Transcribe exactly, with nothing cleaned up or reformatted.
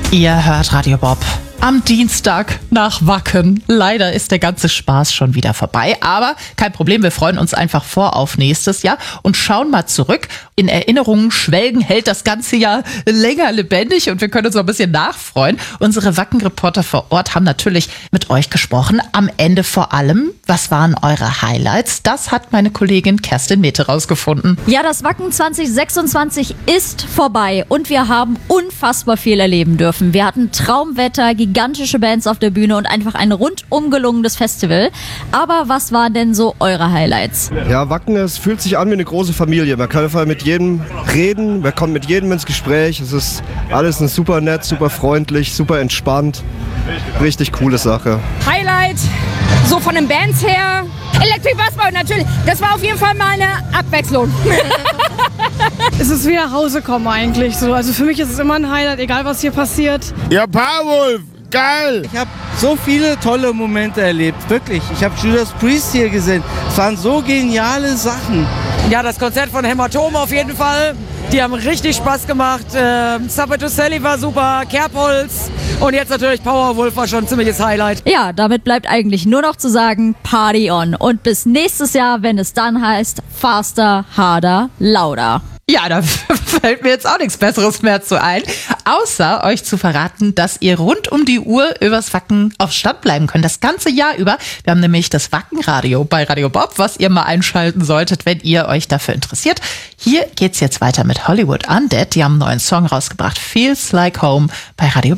Ihr hört Radio Bob am Dienstag nach Wacken. Leider ist der ganze Spaß schon wieder vorbei, aber kein Problem, wir freuen uns einfach vor auf nächstes Jahr und schauen mal zurück. In Erinnerungen schwelgen hält das ganze Jahr länger lebendig und wir können uns noch ein bisschen nachfreuen. Unsere Wacken-Reporter vor Ort haben natürlich mit euch gesprochen. Am Ende vor allem, was waren eure Highlights? Das hat meine Kollegin Kerstin Mete rausgefunden. Ja, das Wacken zwanzig sechsundzwanzig ist vorbei und wir haben unfassbar viel erleben dürfen. Wir hatten Traumwetter, gigantische Bands auf der Bühne und einfach ein rundum gelungenes Festival. Aber was waren denn so eure Highlights? Ja, Wacken, es fühlt sich an wie eine große Familie. Man kann einfach mit jedem reden, man kommt mit jedem ins Gespräch. Es ist alles super nett, super freundlich, super entspannt. Richtig coole Sache. Highlight, so von den Bands her, Electric Bassball natürlich. Das war auf jeden Fall mal eine Abwechslung. Es ist wie nach Hause kommen eigentlich so. Also für mich ist es immer ein Highlight, egal was hier passiert. Ja, Powerwolf, geil! Ich habe so viele tolle Momente erlebt, wirklich. Ich habe Judas Priest hier gesehen. Es waren so geniale Sachen. Ja, das Konzert von Hämatom auf jeden Fall. Die haben richtig Spaß gemacht. Äh, Sabato Sally war super, Kerbholz und jetzt natürlich Powerwolf war schon ein ziemliches Highlight. Ja, damit bleibt eigentlich nur noch zu sagen, Party on. Und bis nächstes Jahr, wenn es dann heißt, faster, harder, lauter. Ja, da fällt mir jetzt auch nichts Besseres mehr zu ein, außer euch zu verraten, dass ihr rund um die Uhr übers Wacken auf Stand bleiben könnt, das ganze Jahr über. Wir haben nämlich das Wackenradio bei Radio Bob, was ihr mal einschalten solltet, wenn ihr euch dafür interessiert. Hier geht's jetzt weiter mit Hollywood Undead. Die haben einen neuen Song rausgebracht, Feels Like Home bei Radio Bob.